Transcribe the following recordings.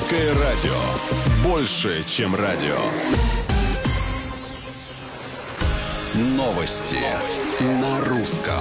Русское радио. Больше, чем радио. Новости на русском.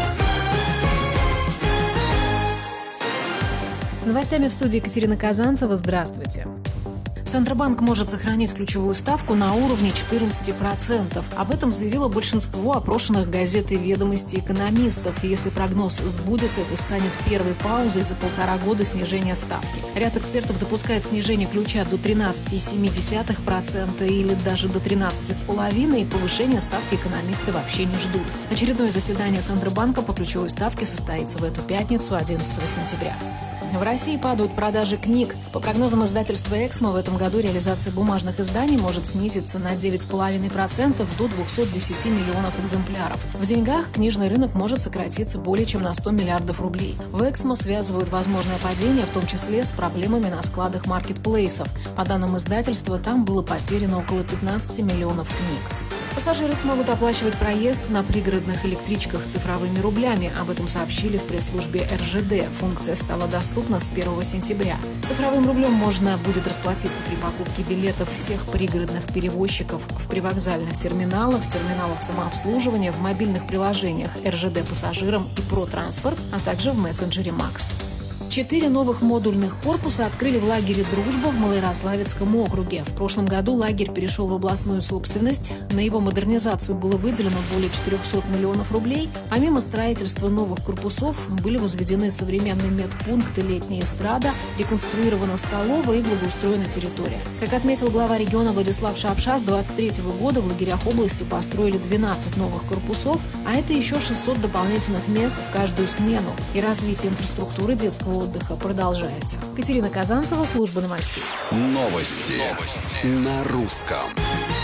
С новостями в студии Екатерина Казанцева. Здравствуйте. Центробанк может сохранить ключевую ставку на уровне 14%. Об этом заявило большинство опрошенных газет и «Ведомости» экономистов. И если прогноз сбудется, это станет первой паузой за 1,5 года снижения ставки. Ряд экспертов допускает снижение ключа до 13,7% или даже до 13,5%, и повышение ставки экономисты вообще не ждут. Очередное заседание Центробанка по ключевой ставке состоится в эту пятницу, 11 сентября. В России падают продажи книг. По прогнозам издательства «Эксмо», в этом году реализация бумажных изданий может снизиться на 9,5% до 210 миллионов экземпляров. В деньгах книжный рынок может сократиться более чем на 100 миллиардов рублей. В «Эксмо» связывают возможное падение, в том числе с проблемами на складах маркетплейсов. По данным издательства, там было потеряно около 15 миллионов книг. Пассажиры смогут оплачивать проезд на пригородных электричках цифровыми рублями. Об этом сообщили в пресс-службе РЖД. Функция стала доступна с 1 сентября. Цифровым рублем можно будет расплатиться при покупке билетов всех пригородных перевозчиков в привокзальных терминалах, терминалах самообслуживания, в мобильных приложениях РЖД пассажирам и Протранспорт, а также в мессенджере Макс. 4 новых модульных корпуса открыли в лагере «Дружба» в Малоярославецком округе. В прошлом году лагерь перешел в областную собственность. На его модернизацию было выделено более 400 миллионов рублей, а мимо строительства новых корпусов были возведены современный медпункт и летняя эстрада, реконструирована столовая и благоустроена территория. Как отметил глава региона Владислав Шапша, с 2023 года в лагерях области построили 12 новых корпусов, а это еще 600 дополнительных мест в каждую смену. И развитие инфраструктуры детского отдыха продолжается. Екатерина Казанцева, служба новостей. Новости на русском.